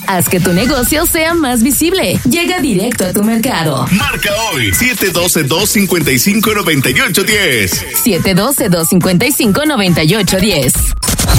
Haz que tu negocio sea más visible. Llega directo a tu mercado. Marca hoy 712-255-9810. 712-255-9810.